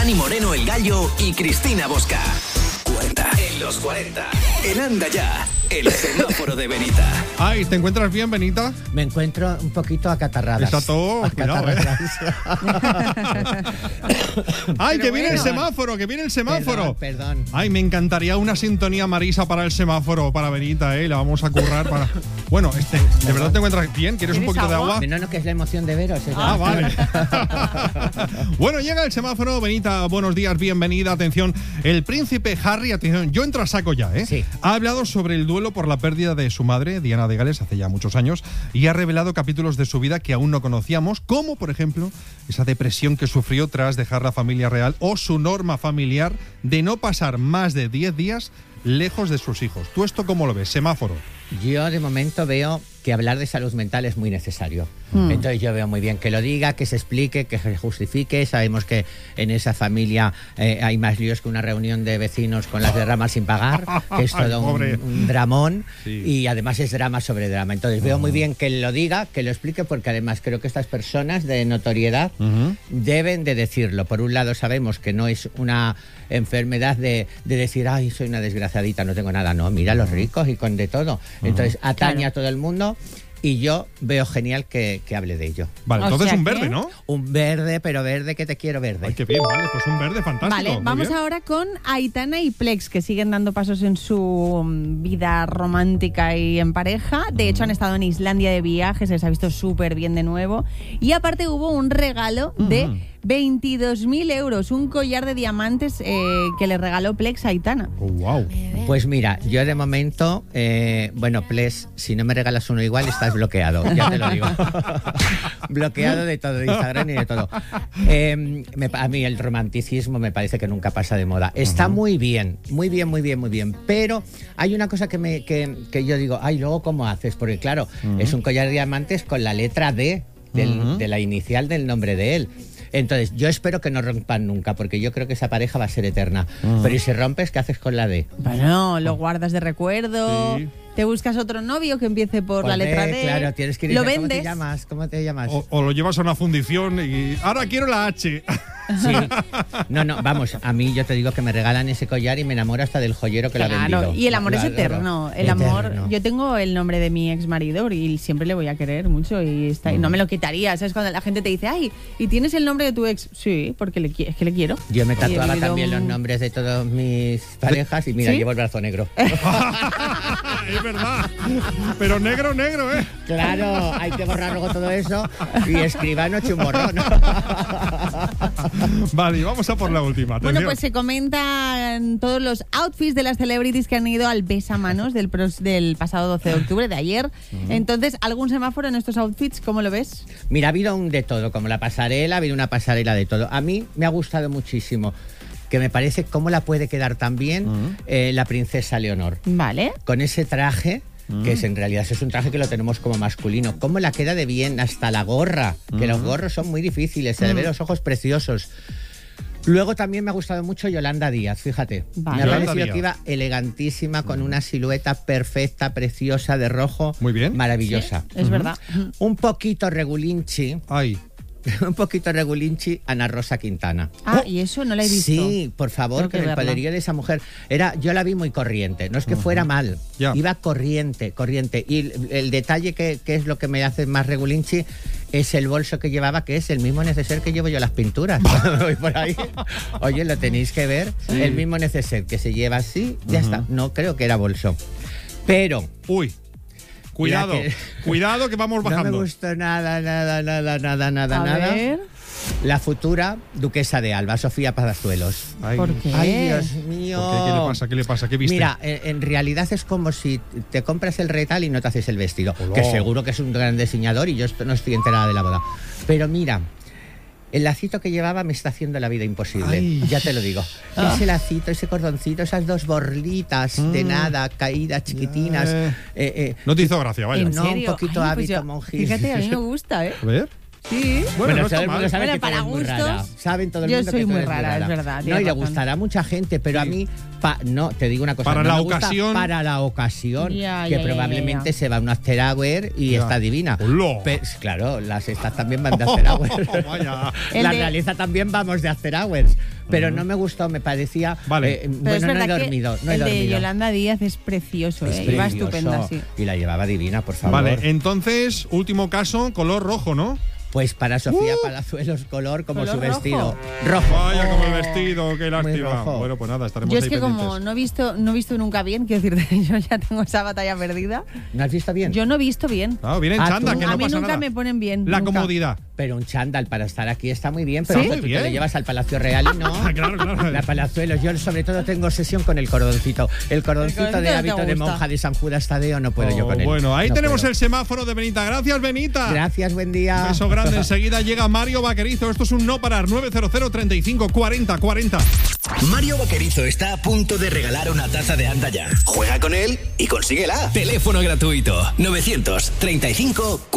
Dani Moreno el Gallo y Cristina Bosca. 40 en los 40. En Anda Ya, el semáforo de Benita. Ay, ¿te encuentras bien, Benita? Me encuentro un poquito acatarradas. Está todo, cuidado, Ay, que viene el semáforo, que viene el semáforo. Perdón. Ay, me encantaría una sintonía Marisa para el semáforo, para Benita, La vamos a currar para... Bueno, ¿de verdad te encuentras bien? ¿Quieres un poquito de agua? No, que es la emoción de veros. Vale. Bueno, llega el semáforo. Benita, buenos días, bienvenida. Atención, el príncipe Harry, atención, yo entro a saco ya, Sí. Ha hablado sobre el duelo por la pérdida de su madre, Diana de Gales, hace ya muchos años, y ha revelado capítulos de su vida que aún no conocíamos, como, por ejemplo, esa depresión que sufrió tras dejar la familia real o su norma familiar de no pasar más de 10 días lejos de sus hijos. ¿Tú esto cómo lo ves? Semáforo. Yo de momento veo que hablar de salud mental es muy necesario. Entonces yo veo muy bien que lo diga, que se explique, que se justifique. Sabemos que en esa familia hay más líos que una reunión de vecinos con las derramas sin pagar, que es todo un dramón, sí. Y además es drama sobre drama. Entonces veo muy bien que lo diga, que lo explique, porque además creo que estas personas de notoriedad deben de decirlo. Por un lado sabemos que no es una enfermedad de decir, ay, soy una desgraciadita, no tengo nada. No, mira a los ricos y con de todo. Entonces atañe a todo el mundo. Y yo veo genial que hable de ello. Vale, entonces un verde, ¿no? Un verde, pero verde que te quiero verde. Ay, qué bien, vale, pues un verde fantástico. Vale, vamos ahora con Aitana y Plex, que siguen dando pasos en su vida romántica y en pareja. De hecho, han estado en Islandia de viaje, se les ha visto súper bien de nuevo. Y aparte hubo un regalo de 22.000 euros, un collar de diamantes que le regaló Plex a Aitana. Oh, wow. Pues mira, yo de momento, Plex, si no me regalas uno igual, estás bloqueado, ya te lo digo. Bloqueado de todo, de Instagram y de todo. A mí el romanticismo me parece que nunca pasa de moda. Está muy bien, muy bien, muy bien, muy bien. Pero hay una cosa que yo digo, ay, luego ¿cómo haces? Porque claro, es un collar de diamantes con la letra D de la inicial del nombre de él. Entonces, yo espero que no rompan nunca, porque yo creo que esa pareja va a ser eterna. Pero ¿y si rompes, qué haces con la D? Bueno, lo guardas de recuerdo. Sí. Te buscas otro novio que empiece por la letra D. Claro, tienes que ir. Lo vendes. vendes. ¿Cómo te llamas? O lo llevas a una fundición y ahora quiero la H. Sí. No, vamos, a mí yo te digo que me regalan ese collar y me enamoro hasta del joyero que lo ha vendido. Y el amor es eterno. El amor, yo tengo el nombre de mi ex marido y siempre le voy a querer mucho y no me lo quitaría. ¿Sabes? Cuando la gente te dice, ay, ¿y tienes el nombre de tu ex? Sí, porque es que le quiero. Yo me tatuaba también los nombres de todas mis parejas y mira, llevo el brazo negro. Es verdad, pero negro, ¿eh? Claro, hay que borrar luego todo eso y escribano chumorrón. Vale, y vamos a por la última. Atención. Bueno, pues se comentan todos los outfits de las celebrities que han ido al besamanos del pasado 12 de octubre, de ayer. Entonces, ¿algún semáforo en estos outfits? ¿Cómo lo ves? Mira, ha habido un de todo, como la pasarela, ha habido una pasarela de todo. A mí me ha gustado muchísimo, que me parece cómo la puede quedar también la princesa Leonor. Vale. Con ese traje, que en realidad es un traje que lo tenemos como masculino. Cómo la queda de bien, hasta la gorra, que los gorros son muy difíciles, se le ven los ojos preciosos. Luego también me ha gustado mucho Yolanda Díaz, fíjate. Vale. Me ha parecido que iba elegantísima, con una silueta perfecta, preciosa, de rojo. Muy bien. Maravillosa. Sí, es verdad. Un poquito regulinchi. Ay. Un poquito regulinchi, Ana Rosa Quintana. Y eso no la he visto. Sí, por favor, que en el poderío de esa mujer. Yo la vi muy corriente, no es que fuera mal, iba corriente. Y el detalle que es lo que me hace más regulinchi es el bolso que llevaba, que es el mismo neceser que llevo yo las pinturas. Cuando voy por ahí. Oye, lo tenéis que ver, el mismo neceser que se lleva así, ya está. No creo que era bolso. Pero... Uy. Cuidado, cuidado que vamos bajando. No me gustó nada. A ver. La futura duquesa de Alba, Sofía Palazuelos. ¿Por qué? Ay, Dios mío. ¿Por qué? ¿Qué le pasa? ¿Qué viste? Mira, en realidad es como si te compras el retal y no te haces el vestido. Que seguro que es un gran diseñador y yo no estoy enterada de la boda. Pero mira, el lacito que llevaba me está haciendo la vida imposible. Ay. Ya te lo digo. Ese lacito, ese cordoncito, esas dos borlitas de nada, caídas, chiquitinas. No te hizo gracia, vaya. No, un poquito hábito monjil. Fíjate, a mí me gusta, ¿eh? A ver. Sí. Bueno, no todo el mundo sabe bueno, que para tú eres muy gustos, rara. Saben todo el yo mundo soy que tú muy eres rara, es verdad. No, y le gustará a mucha gente, pero a mí, no, te digo una cosa. Para no la me gusta ocasión. Para la ocasión, que probablemente se va a un after hour y está divina. Claro, las estas también van de after hours. Vaya. La realiza también vamos de after hours. pero no me gustó, me parecía... Vale. Pero es bueno, no he verdad que dormido, no he el de dormido. Yolanda Díaz es precioso, Es iba precioso. estupenda, sí. Y la llevaba divina, por favor. Vale, entonces, último caso, color rojo, ¿no? Pues para Sofía Palazuelos, color como ¿Color su vestido. rojo? Rojo. Vaya, como el vestido, qué lástima. rojo. Bueno, pues nada, estaremos Yo es ahí que pendientes. como no he visto nunca bien, quiero decirte, yo ya tengo esa batalla perdida. ¿No has visto bien? Yo no he visto bien. Claro, viene en Ah, chándal, tú. que no A mí pasa nunca nada. me ponen bien. La nunca. comodidad. Pero un chándal para estar aquí está muy bien, pero ¿Sí? tú Muy te bien. lo llevas al Palacio Real y no. Claro, claro. La Palazuelos. Yo sobre todo tengo obsesión con el cordoncito. El cordoncito El cordoncito de no te hábito de gusta. monja de San Judas Tadeo no puedo yo Oh, con él. bueno, ahí No tenemos puedo. el semáforo de Benita. Gracias, Benita. Gracias, buen día. Un beso grande. Enseguida llega Mario Vaquerizo. Esto es un no parar. 900 35 40 40. Mario Vaquerizo está a punto de regalar una taza de Anda Ya. Juega con él y consíguela. Teléfono gratuito 935